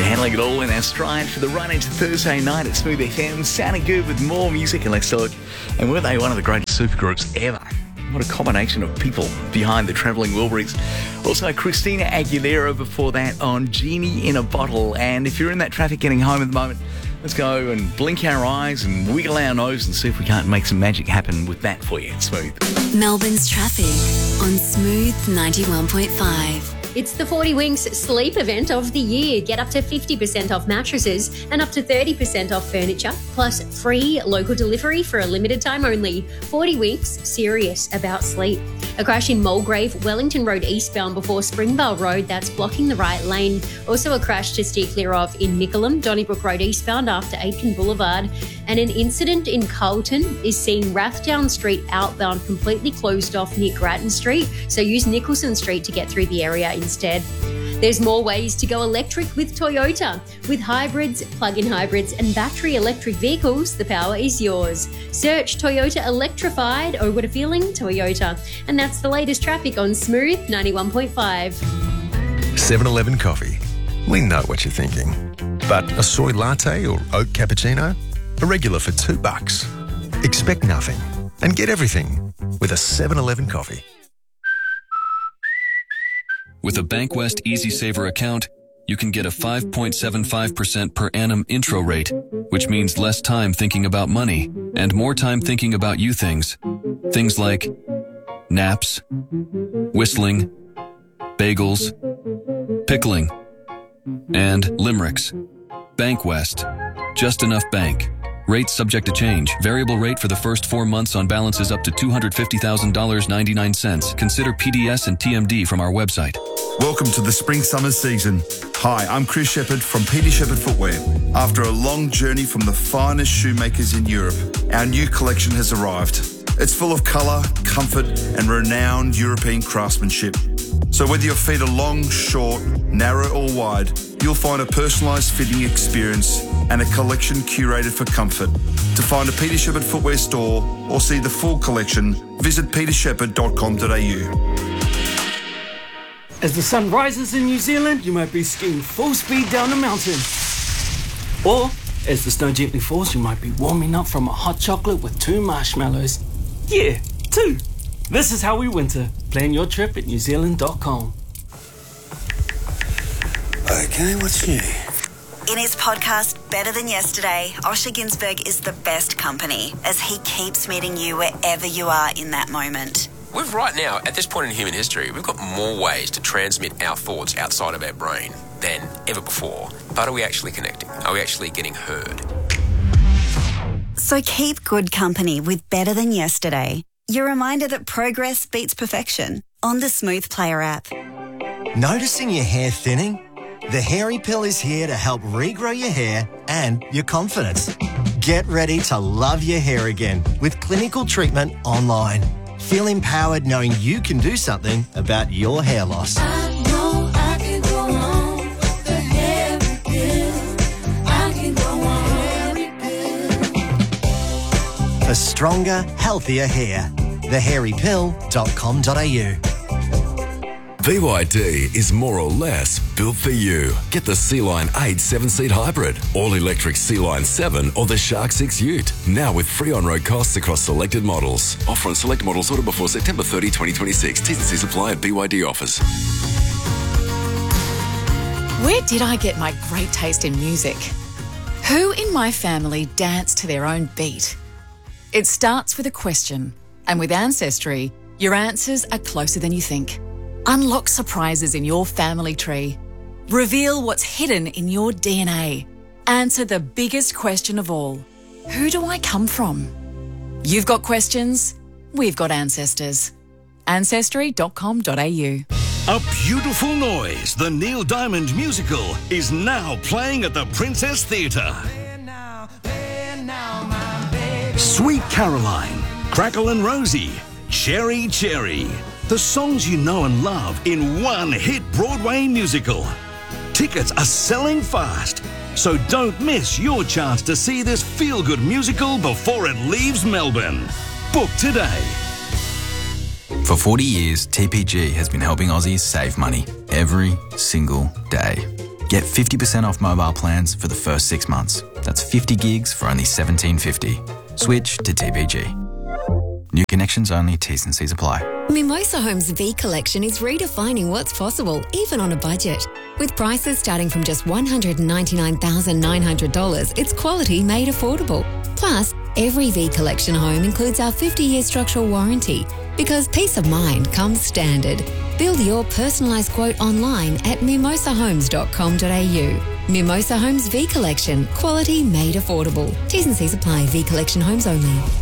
handling it all in our stride for the run into Thursday night at Smooth FM. Sounding good with more music and let's talk. And were they one of the greatest supergroups ever? What a combination of people behind the Travelling Wilburys. Also, Christina Aguilera before that on Genie in a Bottle. And if you're in that traffic getting home at the moment, let's go and blink our eyes and wiggle our nose and see if we can't make some magic happen with that for you. It's Smooth. Melbourne's traffic on Smooth 91.5. It's the 40 Winks sleep event of the year. Get up to 50% off mattresses and up to 30% off furniture, plus free local delivery for a limited time only. 40 Winks, serious about sleep. A crash in Mulgrave, Wellington Road eastbound before Springvale Road, that's blocking the right lane. Also a crash to steer clear of in Mickleham, Donnybrook Road eastbound after Aitken Boulevard. And an incident in Carlton is seeing Rathdown Street outbound completely closed off near Grattan Street, so use Nicholson Street to get through the area instead. There's more ways to go electric with Toyota. With hybrids, plug-in hybrids and battery electric vehicles, the power is yours. Search Toyota Electrified. Oh, what a feeling, Toyota. And that's the latest traffic on Smooth 91.5. 7-Eleven coffee. We know what you're thinking. But a soy latte or oat cappuccino? A regular for $2. Expect nothing and get everything with a 7-Eleven coffee. With a Bankwest EasySaver account, you can get a 5.75% per annum intro rate, which means less time thinking about money and more time thinking about you things. Things like naps, whistling, bagels, pickling, and limericks. Bankwest. Just enough bank. Rates subject to change. Variable rate for the first 4 months on balances up to $250,000.99. Consider PDS and TMD from our website. Welcome to the spring-summer season. Hi, I'm Chris Shepherd from Peter Shepherd Footwear. After a long journey from the finest shoemakers in Europe, our new collection has arrived. It's full of colour, comfort and renowned European craftsmanship. So whether your feet are long, short, narrow or wide, you'll find a personalised fitting experience and a collection curated for comfort. To find a Peter Shepherd Footwear store or see the full collection, visit petershepherd.com.au. As the sun rises in New Zealand, you might be skiing full speed down a mountain. Or, as the snow gently falls, you might be warming up from a hot chocolate with 2 marshmallows. Yeah, 2. This is how we winter. Plan your trip at newzealand.com. Okay, what's new? In his podcast, Better Than Yesterday, Osher Ginsberg is the best company as he keeps meeting you wherever you are in that moment. We've right now, at this point in human history, we've got more ways to transmit our thoughts outside of our brain than ever before. But are we actually connecting? Are we actually getting heard? So keep good company with Better Than Yesterday. Your reminder that progress beats perfection on the Smooth Player app. Noticing your hair thinning? The Hairy Pill is here to help regrow your hair and your confidence. Get ready to love your hair again with clinical treatment online. Feel empowered knowing you can do something about your hair loss. I know I can go on with the Hairy Pill. I can go on Hairy Pill. For stronger, healthier hair. thehairypill.com.au. BYD is more or less built for you. Get the Sea-Line 8 7-seat hybrid, all-electric Sea-Line 7 or the Shark 6 Ute. Now with free on-road costs across selected models. Offer on select models ordered before September 30, 2026. T's and C's apply at BYD offers. Where did I get my great taste in music? Who in my family dance to their own beat? It starts with a question, and with Ancestry, your answers are closer than you think. Unlock surprises in your family tree. Reveal what's hidden in your DNA. Answer the biggest question of all. Who do I come from? You've got questions, we've got ancestors. Ancestry.com.au. A Beautiful Noise, the Neil Diamond musical, is now playing at the Princess Theatre. Sweet Caroline, Crackle and Rosie, Cherry Cherry. The songs you know and love in one hit Broadway musical. Tickets are selling fast, so don't miss your chance to see this feel-good musical before it leaves Melbourne. Book today. For 40 years, TPG has been helping Aussies save money every single day. Get 50% off mobile plans for the first 6 months. That's 50 gigs for only $17.50. Switch to TPG. New connections only, T's and C's apply. Mimosa Homes V Collection is redefining what's possible, even on a budget. With prices starting from just $199,900, it's quality made affordable. Plus, every V Collection home includes our 50-year structural warranty, because peace of mind comes standard. Build your personalised quote online at mimosahomes.com.au. Mimosa Homes V Collection, quality made affordable. T's and C's apply. V Collection homes only.